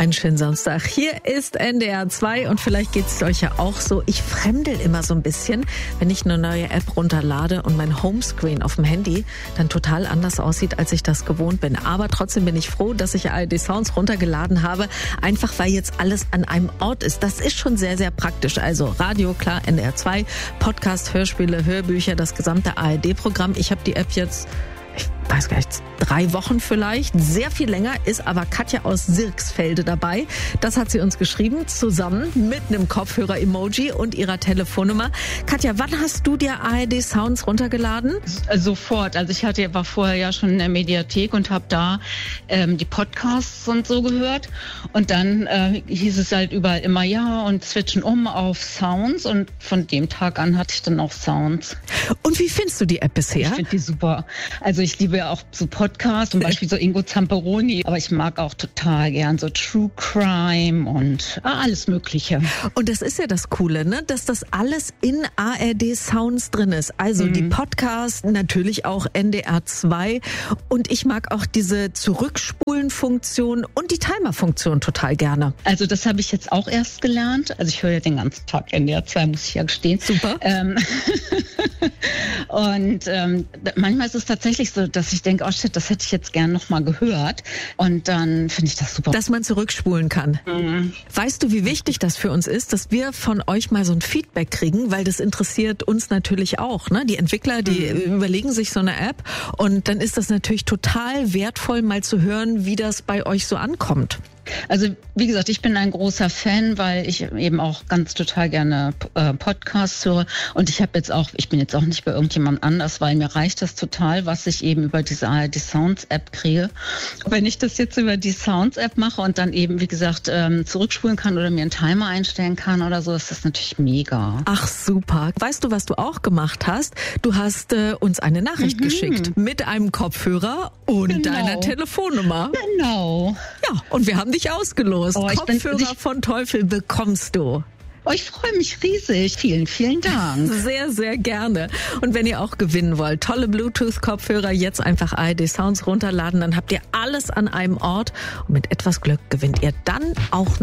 Einen schönen Samstag. Hier ist NDR 2 und vielleicht geht es euch ja auch so. Ich fremdel immer so ein bisschen, wenn ich eine neue App runterlade und mein Homescreen auf dem Handy dann total anders aussieht, als ich das gewohnt bin. Aber trotzdem bin ich froh, dass ich ARD Sounds runtergeladen habe, einfach weil jetzt alles an einem Ort ist. Das ist schon sehr, sehr praktisch. Also Radio, klar, NDR 2, Podcast, Hörspiele, Hörbücher, das gesamte ARD-Programm. Ich habe die App jetzt, ich weiß gar nicht, 3 Wochen vielleicht, sehr viel länger, ist aber Katja aus Sirksfelde dabei. Das hat sie uns geschrieben, zusammen mit einem Kopfhörer-Emoji und ihrer Telefonnummer. Katja, wann hast du dir ARD Sounds runtergeladen? Sofort. Also war vorher ja schon in der Mediathek und habe da die Podcasts und so gehört. Und dann hieß es halt überall immer ja und switchen um auf Sounds. Und von dem Tag an hatte ich dann auch Sounds. Und wie findest du die App bisher? Ich finde die super. Also ich liebe ja auch so Podcasts, zum Beispiel so Ingo Zamperoni. Aber ich mag auch total gern so True Crime und alles Mögliche. Und das ist ja das Coole, ne? Dass das alles in ARD Sounds drin ist. Also die Podcasts, natürlich auch NDR 2. Und ich mag auch diese Zurückspulen-Funktion und die Timer-Funktion total gerne. Also das habe ich jetzt auch erst gelernt. Also ich höre ja den ganzen Tag NDR 2, muss ich ja gestehen. Super. Und manchmal ist es tatsächlich so, dass ich denke, oh shit, das hätte ich jetzt gern nochmal gehört. Und dann finde ich das super. Dass man zurückspulen kann. Weißt du, wie wichtig das für uns ist, dass wir von euch mal so ein Feedback kriegen, weil das interessiert uns natürlich auch, ne? Die Entwickler, die überlegen sich so eine App und dann ist das natürlich total wertvoll, mal zu hören, wie das bei euch so ankommt. Also wie gesagt, ich bin ein großer Fan, weil ich eben auch ganz total gerne Podcasts höre und ich bin jetzt auch nicht bei irgendjemandem anders, weil mir reicht das total, was ich eben über diese ARD Sounds App kriege. Wenn ich das jetzt über die Sounds App mache und dann eben, wie gesagt, zurückspulen kann oder mir einen Timer einstellen kann oder so, ist das natürlich mega. Ach super. Weißt du, was du auch gemacht hast? Du hast uns eine Nachricht geschickt mit einem Kopfhörer und deiner Telefonnummer. Genau. Ja, und wir haben dich ausgelost. Oh, Kopfhörer von Teufel bekommst du. Oh, ich freue mich riesig. Vielen, vielen Dank. Sehr, sehr gerne. Und wenn ihr auch gewinnen wollt, tolle Bluetooth-Kopfhörer, jetzt einfach ARD Sounds runterladen, dann habt ihr alles an einem Ort und mit etwas Glück gewinnt ihr dann auch